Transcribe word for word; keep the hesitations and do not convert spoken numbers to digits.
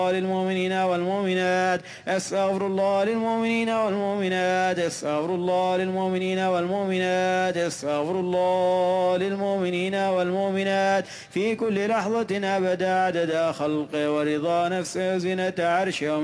للمؤمنين والمؤمنات استغفر الله للمؤمنين والمؤمنات استغفر الله للمؤمنين والمؤمنات استغفر الله للمؤمنين والمؤمنات في كل لحظة أبدا عدد خلقه ورضا نفسه وزنة عرشه